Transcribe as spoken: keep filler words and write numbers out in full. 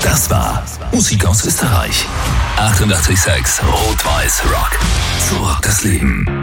Das war Musik aus Österreich. achtundachtzig Komma sechs Rot-Weiß Rock. So rockt das Leben.